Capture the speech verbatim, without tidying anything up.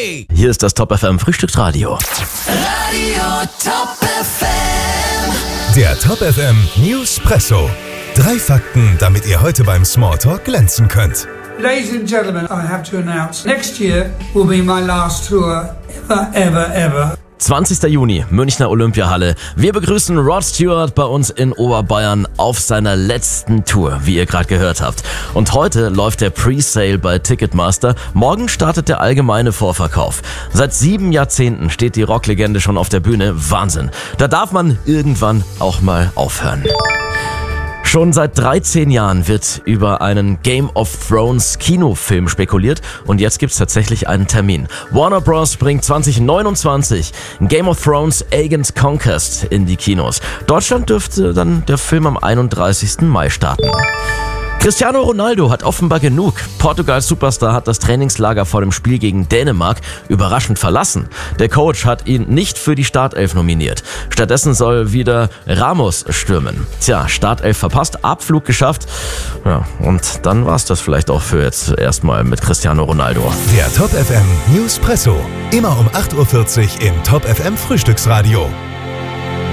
Hey! Hier ist das Top F M Frühstücksradio. Radio Top F M. Der Top F M Newspresso. Drei Fakten, damit ihr heute beim Smalltalk glänzen könnt. Ladies and gentlemen, I have to announce, next year will be my last tour ever, ever, ever. zwanzigster Juni, Münchner Olympiahalle. Wir begrüßen Rod Stewart bei uns in Oberbayern auf seiner letzten Tour, wie ihr gerade gehört habt. Und heute läuft der Pre-Sale bei Ticketmaster. Morgen startet der allgemeine Vorverkauf. Seit sieben Jahrzehnten steht die Rocklegende schon auf der Bühne. Wahnsinn. Da darf man irgendwann auch mal aufhören. Schon seit dreizehn Jahren wird über einen Game of Thrones Kinofilm spekuliert und jetzt gibt's tatsächlich einen Termin. Warner Bros. Bringt zwanzig neunundzwanzig Game of Thrones Aegon's Conquest in die Kinos. Deutschland dürfte dann der Film am einunddreißigsten Mai starten. Cristiano Ronaldo hat offenbar genug. Portugals Superstar hat das Trainingslager vor dem Spiel gegen Dänemark überraschend verlassen. Der Coach hat ihn nicht für die Startelf nominiert. Stattdessen soll wieder Ramos stürmen. Tja, Startelf verpasst, Abflug geschafft. Ja, und dann war's das vielleicht auch für jetzt erstmal mit Cristiano Ronaldo. Der Top F M Newspresso. Immer um acht Uhr vierzig im Top F M Frühstücksradio.